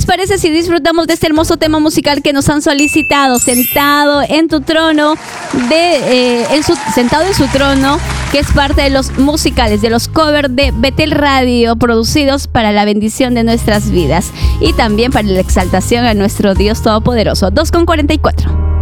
parece si disfrutamos de este hermoso tema musical que nos han solicitado? Sentado en tu trono, sentado en su trono, que es parte de los musicales, de los covers de Betel Radio, producidos para la bendición de nuestras vidas y también para la exaltación a nuestro Dios Todopoderoso. 2:44.